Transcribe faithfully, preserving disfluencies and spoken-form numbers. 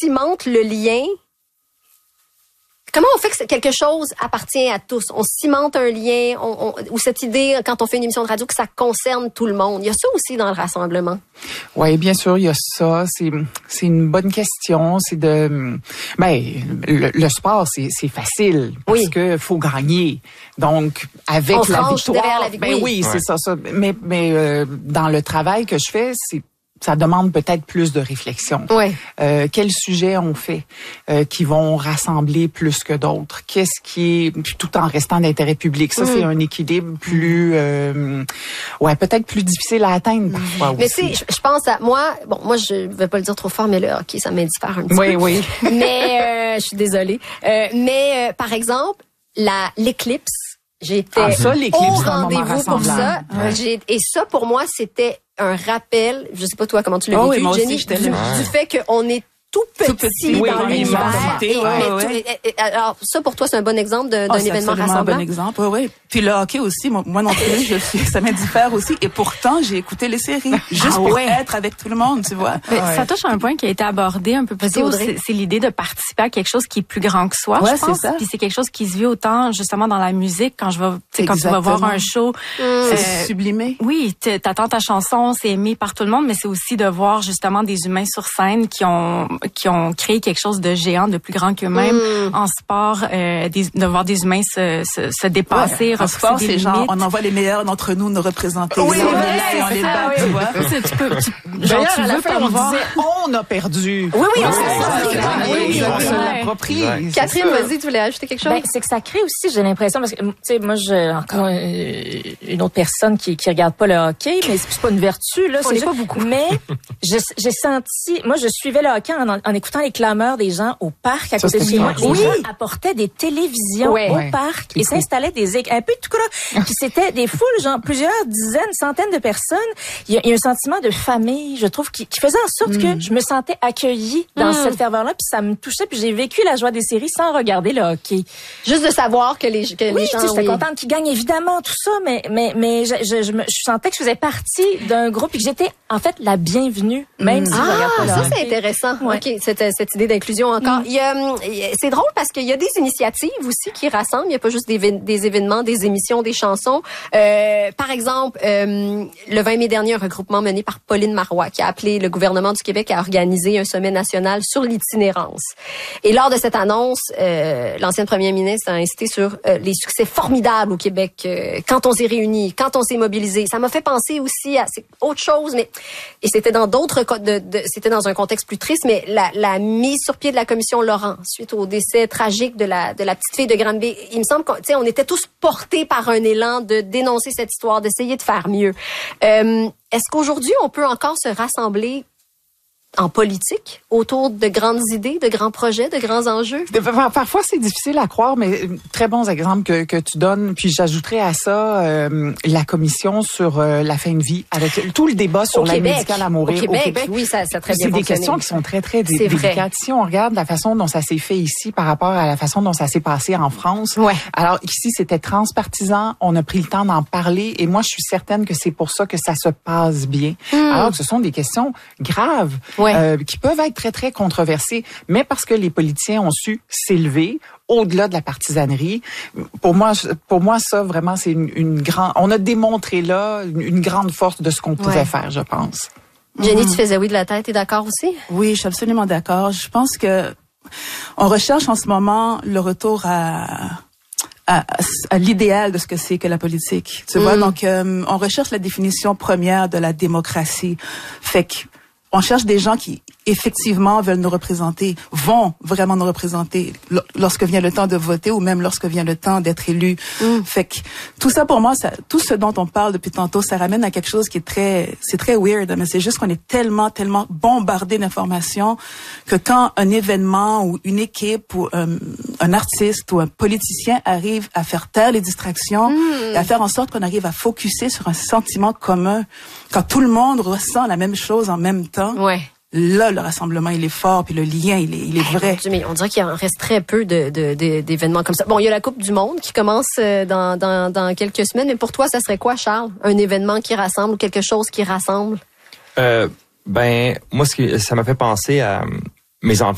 cimente le lien? Comment on fait que quelque chose appartient à tous? On cimente un lien, on, on, ou cette idée, quand on fait une émission de radio, que ça concerne tout le monde. Il y a ça aussi dans le rassemblement. Oui, bien sûr, il y a ça. C'est, c'est une bonne question. C'est de, ben, le, le sport, c'est, c'est facile parce oui. que faut gagner. Donc, avec on la victoire, derrière la victoire. Ben oui, ouais. c'est ça, ça. Mais, mais euh, dans le travail que je fais, c'est ça demande peut-être plus de réflexion. Ouais. Euh, quels sujets on fait euh, qui vont rassembler plus que d'autres? Qu'est-ce qui est, tout en restant d'intérêt public? Ça, mmh. c'est un équilibre plus, euh, ouais, peut-être plus difficile à atteindre parfois mais aussi. Mais tu sais, je pense à moi. Bon, moi, je vais pas le dire trop fort, mais le hockey, ça m'indiffère un petit oui, peu. Oui, oui. Mais euh, je suis désolée. Euh, mais euh, par exemple, la l'éclipse. J'étais ah, ça, au rendez-vous pour ça. Ouais. J'ai, et ça, pour moi, c'était un rappel, je sais pas toi comment tu l'as oh vécu, oui, Jenny, aussi, du, du fait qu'on est tout petit, tout petit dans oui, l'univers. Et, ouais, ouais, ouais. Ouais. Et, et, alors, ça, pour toi, c'est un bon exemple de, d'un oh, événement c'est rassemblant? un bon exemple, oui, oui. Puis le hockey aussi, moi, moi non plus, je suis, ça m'indiffère aussi. Et pourtant, j'ai écouté les séries, juste ah, pour ouais. être avec tout le monde, tu vois. Mais ouais. Ça touche à un point qui a été abordé un peu plus tôt, c'est, c'est l'idée de participer à quelque chose qui est plus grand que soi, ouais, je pense. C'est ça. Puis c'est quelque chose qui se vit autant, justement, dans la musique, quand je vais, tu sais, quand tu vas voir un show. Mmh. Euh, c'est sublimé. Oui, t'attends ta chanson, c'est aimé par tout le monde, mais c'est aussi de voir, justement, des humains sur scène qui ont, qui ont créé quelque chose de géant, de plus grand qu'eux-mêmes mmh. en sport, euh, des, de voir des humains se, se, se dépasser, ouais, en sport, des c'est limites. genre, on envoie les meilleurs d'entre nous nous représenter. Oui, on ouais, est là et on les bat, tu vois. Tu peux, tu, genre, tu à la veux fin, pas on voir. disait, on a perdu. Oui, oui, on se l'approprie. Catherine, vas-y, tu voulais ajouter quelque chose? Ben, c'est que ça crée aussi, j'ai l'impression, parce que, tu sais, moi, je, encore une autre personne qui, qui regarde pas le hockey, mais c'est pas une vertu, là. On c'est n'est pas beaucoup. Mais, je, j'ai senti, moi, je suivais le hockey en, en écoutant les clameurs des gens au parc à ça, côté de chez moi. Les oui. gens apportaient des télévisions ouais. au ouais. parc et s'installaient des écrans, un peu tout cas. Puis c'était des foules, genre plusieurs dizaines, centaines de personnes. Il y a, il y a un sentiment de famille, je trouve, qui, qui faisait en sorte mm. que je me sentais accueillie dans mm. cette ferveur-là, puis ça me touchait, puis j'ai vécu la joie des séries sans regarder le hockey. Juste de savoir que les, que oui, les gens... Oui, j'étais oui. contente qu'ils gagnent, évidemment, tout ça, mais mais mais je, je, je, me, je sentais que je faisais partie d'un groupe et que j'étais, en fait, la bienvenue, même mm. si ah, je regarde pas le ça, hockey. C'est intéressant. Ouais. OK, cette, cette idée d'inclusion encore. Mm. Il y a, c'est drôle parce qu'il y a des initiatives aussi qui rassemblent. Il n'y a pas juste des, des événements, des émissions, des chansons. Euh, par exemple, euh, le vingt mai dernier, un regroupement mené par Pauline Marois qui a appelé le gouvernement du Québec à organiser un sommet national sur l'itinérance. Et lors de cette annonce, euh, l'ancienne première ministre a insisté sur euh, les succès formidables au Québec euh, quand on s'est réunis, quand on s'est mobilisé. Ça m'a fait penser aussi à c'est autre chose, mais et c'était dans d'autres de, de c'était dans un contexte plus triste, mais la, la mise sur pied de la commission Laurent suite au décès tragique de la de la petite fille de Granby. Il me semble qu'on tu sais on était tous portés par un élan de dénoncer cette histoire, d'essayer de faire mieux. Euh, est-ce qu'aujourd'hui on peut encore se rassembler en politique autour de grandes idées, de grands projets, de grands enjeux? Parfois, c'est difficile à croire, mais très bons exemples que, que tu donnes. Puis j'ajouterais à ça euh, la commission sur euh, la fin de vie, avec tout le débat sur l'aide médicale à mourir au Québec. Au Québec. Oui, ça, ça a très bien C'est fonctionné. des questions qui sont très, très dé- délicates. Si on regarde la façon dont ça s'est fait ici par rapport à la façon dont ça s'est passé en France, ouais. alors ici, c'était transpartisan. On a pris le temps d'en parler et moi, je suis certaine que c'est pour ça que ça se passe bien. Mm. Alors que ce sont des questions graves ouais. euh, qui peuvent être très, très controversées, mais parce que les politiciens ont su s'élever au-delà de la partisanerie. Pour moi, pour moi, ça, vraiment, c'est une, une grande... On a démontré là une, une grande force de ce qu'on pouvait ouais. faire, je pense. Jenny, mm-hmm. tu faisais oui de la tête, t'es d'accord aussi? Oui, je suis absolument d'accord. Je pense que on recherche en ce moment le retour à... À, à l'idéal de ce que c'est que la politique. Tu mm. vois, donc, euh, on recherche la définition première de la démocratie. Fait que on cherche des gens qui, effectivement, veulent nous représenter, vont vraiment nous représenter lorsque vient le temps de voter ou même lorsque vient le temps d'être élu. Mm. Fait que tout ça, pour moi, ça, tout ce dont on parle depuis tantôt, ça ramène à quelque chose qui est très, c'est très weird, mais c'est juste qu'on est tellement, tellement bombardé d'informations que quand un événement ou une équipe ou un, un artiste ou un politicien arrive à faire taire les distractions, mm. et à faire en sorte qu'on arrive à focusser sur un sentiment commun, quand tout le monde ressent la même chose en même temps, ouais. là, le rassemblement, il est fort, puis le lien, il est, il est vrai. Mais on dirait qu'il en reste très peu de, de, de, d'événements comme ça. Bon, il y a la Coupe du Monde qui commence dans, dans, dans quelques semaines, mais pour toi, ça serait quoi, Charles? Un événement qui rassemble ou quelque chose qui rassemble? Euh, ben, moi, ce qui, ça m'a fait penser à mes enfants.